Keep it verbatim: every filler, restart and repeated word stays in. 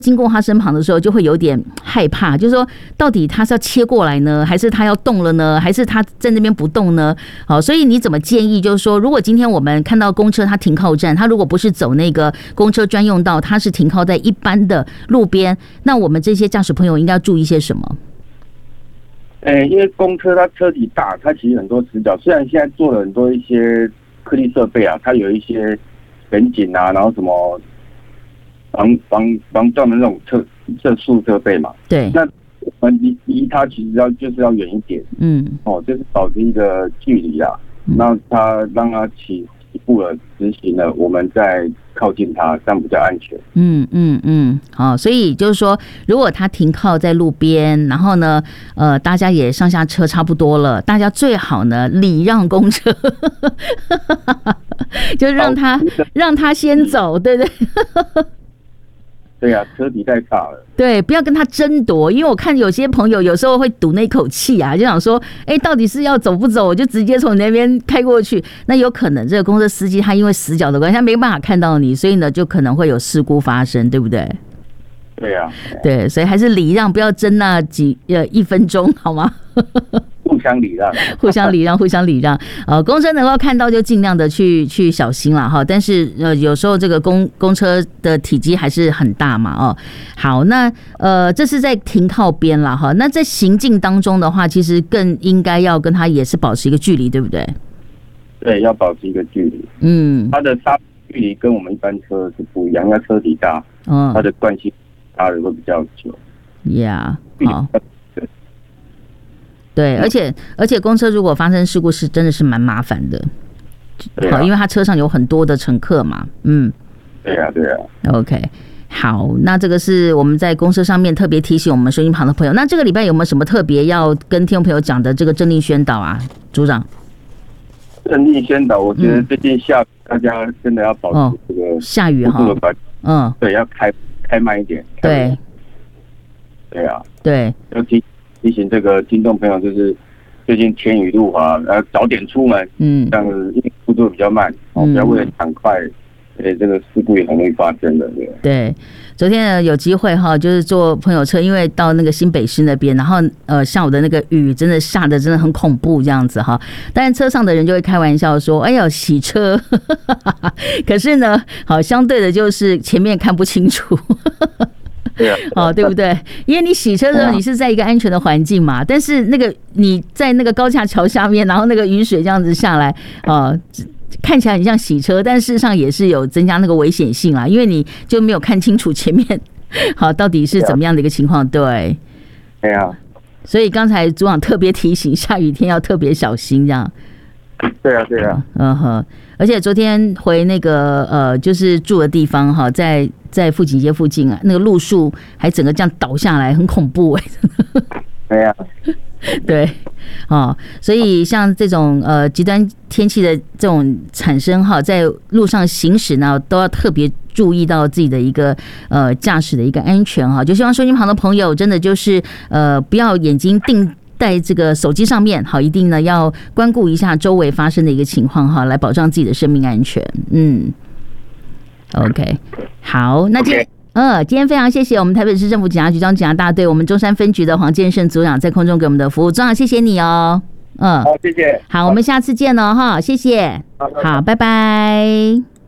经过他身旁的时候，就会有点害怕，就是说，到底他是要切过来呢，还是他要动了呢，还是他在那边不动呢？好，所以你怎么建议？就是说，如果今天我们看到公车它停靠站，它如果不是走那个公车专用道，它是停靠在一般的路边，那我们这些驾驶朋友应该要注意些什么？ 诶，因为公车它车体大，它其实很多死角，虽然现在做了很多一些科技设备啊，它有一些远景啊，然后什么。防防防撞的那种测测速设备嘛， 对， 那我们离离它其实要就是要远一点，嗯，哦，就是保持一个距离啊，那它让它起起步了执行了，我们再靠近它，这样比较安全。 嗯嗯嗯，好，所以就是说，如果它停靠在路边，然后呢，呃，大家也上下车差不多了，大家最好呢礼让公车，就是让他让他先走，对不对？ 对啊，车体太大了。 对，不要跟他争夺，因为我看有些朋友有时候会赌那口气啊，就想说，哎，到底是要走不走，我就直接从你那边开过去。那有可能这个公车司机他因为死角的关系，他没办法看到你，所以呢，就可能会有事故发生，对不对？ 对啊。 对，所以还是礼让，不要争那几呃一分钟，好吗？ 互相礼让， 互相礼让，互相礼让。呃，公车能够看到就尽量的去去小心了哈。但是呃，有时候这个公公车的体积还是很大嘛哦。好，那呃，这是在停靠边了哈。那在行进当中的话，其实更应该要跟他也是保持一个距离，对不对？ 对，要保持一个距离。嗯，它的刹距离跟我们一般车是不一样，因为车体大，嗯，它的惯性拉的会比较久。 呀、yeah, 好。对，而且而且公车如果发生事故是真的是蛮麻烦的，好、啊，因为它车上有很多的乘客嘛，嗯， 对啊，对啊 ，OK， 好，那这个是我们在公车上面特别提醒我们收音旁的朋友。那这个礼拜有没有什么特别要跟听众朋友讲的这个政令宣导啊，组长？ 政令宣导，我觉得最近下雨，大家真的要保持这个、 哦、下雨哈， 嗯，对，要开开慢一点， 对， 对啊， 对， 尤其。提醒这个听众朋友，就是最近天雨路滑，呃，早点出门，嗯，这样子因为速度比较慢，哦，不要为了抢快，呃，这个事故也很容易发生的，对。 对，昨天呢有机会哈，就是坐朋友车，因为到那个新北市那边，然后呃下午的那个雨真的下的真的很恐怖这样子哈，但是车上的人就会开玩笑说，哎呦洗车，可是呢，好相对的就是前面看不清楚。 对啊， 哦，对不对？因为你洗车的时候，你是在一个安全的环境嘛，但是那个你在那个高架桥下面，然后那个雨水这样子下来，哦，看起来很像洗车，但事实上也是有增加那个危险性啦，因为你就没有看清楚前面，好到底是怎么样的一个情况，对。 对啊。 所以刚才组长特别提醒，下雨天要特别小心，这样。 对啊，对啊。 嗯哼，而且昨天回那个呃，就是住的地方哈，在。在富锦街附近啊，那个路树还整个这样倒下来，很恐怖哎、 欸。对呀、啊， 对，哦，所以像这种呃极端天气的这种产生哈，在路上行驶呢，都要特别注意到自己的一个呃驾驶的一个安全哈。就希望收音旁的朋友真的就是呃不要眼睛定在这个手机上面，好，一定呢要关顾一下周围发生的一个情况哈，来保障自己的生命安全。嗯。OK， 好，那今天，呃，今天非常谢谢我们台北市政府警察局张警察大队我们中山分局的黄建胜组长在空中给我们的服务，组长谢谢你哦，嗯， 好，谢谢， 好，我们下次见了哈，谢谢，好，拜拜。